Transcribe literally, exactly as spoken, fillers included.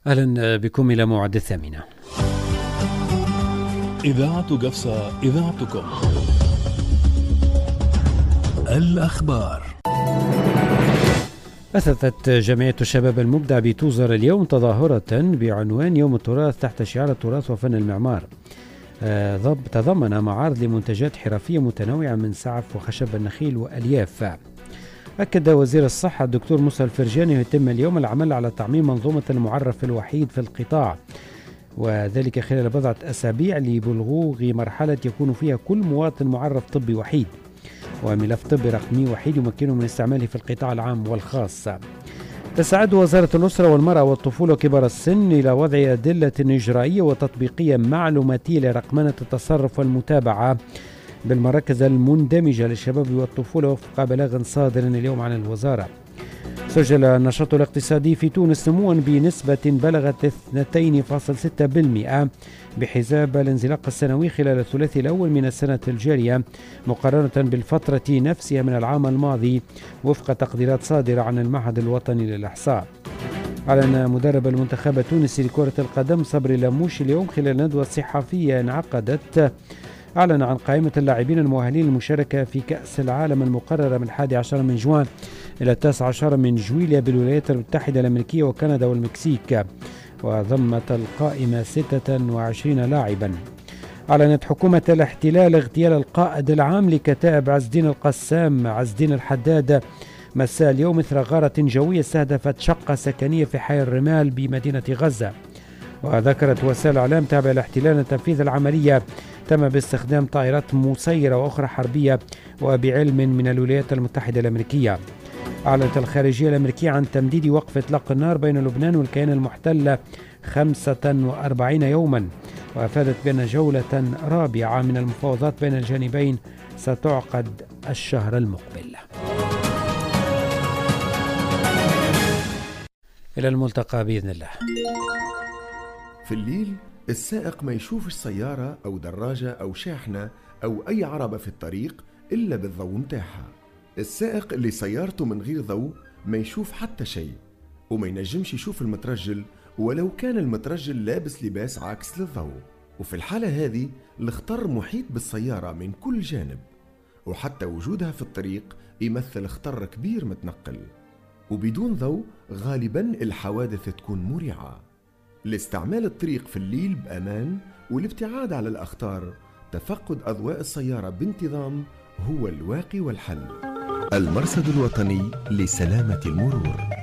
أهلا بكم إلى موعد الثامنة. إذاعة قفصة، إذاعتكم. الأخبار. أثبتت جمعية الشباب المبدع بتوزر اليوم تظاهرة بعنوان يوم التراث تحت شعار التراث وفن المعمار. تضمن معارض لمنتجات حرفية متنوعة من سعف وخشب النخيل وألياف. أكد وزير الصحة الدكتور موسى الفرجاني يتم اليوم العمل على تعميم منظومة المعرف الوحيد في القطاع، وذلك خلال بضعة أسابيع لبلوغ مرحلة يكون فيها كل مواطن معرف طبي وحيد وملف طبي رقمي وحيد يمكنه من استعماله في القطاع العام والخاص. تسعد وزارة الأسرة والمرأة والطفولة وكبار السن إلى وضع أدلة إجرائية وتطبيقية معلوماتية لرقمنة التصرف والمتابعة بالمراكز المندمجة للشباب والطفولة وفق بلاغ صادر اليوم عن الوزارة. سجل النشاط الاقتصادي في تونس نموا بنسبة بلغت اثنين فاصلة ستة بالمئة بحساب الانزلاق السنوي خلال الثلاثي الأول من السنة الجارية مقارنة بالفترة نفسها من العام الماضي وفق تقديرات صادرة عن المعهد الوطني للإحصاء. أعلن مدرب المنتخب التونسي لكرة القدم صبري لموش اليوم خلال ندوة صحفية انعقدت أعلن عن قائمة اللاعبين المؤهلين للمشاركة في كأس العالم المقررة من الحادي عشر من جوان إلى التاسع عشر من جويليا بالولايات المتحدة الأمريكية وكندا والمكسيك، وضمت القائمة ستة وعشرين لاعبا. أعلنت حكومة الاحتلال اغتيال القائد العام لكتائب عز الدين القسام عز الدين الحداد مساء اليوم إثر غارة جوية استهدفت شقة سكنية في حي الرمال بمدينة غزة. وذكرت وسائل الإعلام تابع الاحتلال أن تنفيذ العملية تم باستخدام طائرات مسيرة وأخرى حربية وبعلم من الولايات المتحدة الأمريكية. أعلنت الخارجية الأمريكية عن تمديد وقف إطلاق النار بين لبنان والكيان المحتل خمسة وأربعين يوما، وأفادت بأن جولة رابعة من المفاوضات بين الجانبين ستعقد الشهر المقبل. إلى الملتقى بإذن الله. في الليل السائق ما يشوفش سيارة أو دراجة أو شاحنة أو أي عربة في الطريق إلا بالضوء متاعها. السائق اللي سيارته من غير ضوء ما يشوف حتى شيء، وما ينجمش يشوف المترجل ولو كان المترجل لابس لباس عاكس للضوء. وفي الحالة هذه الخطر محيط بالسيارة من كل جانب، وحتى وجودها في الطريق يمثل خطر كبير متنقل. وبدون ضوء غالبا الحوادث تكون مريعة. لاستعمال الطريق في الليل بأمان والابتعاد على الأخطار، تفقد أضواء السيارة بانتظام هو الواقي والحل. المرصد الوطني لسلامة المرور.